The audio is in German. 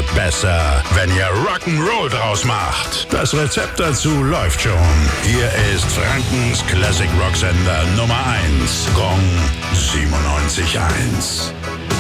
wird besser, wenn ihr Rock'n'Roll draus macht. Das Rezept dazu läuft schon. Hier ist Frankens Classic Rock Sender Nummer 1. Gong 97.1.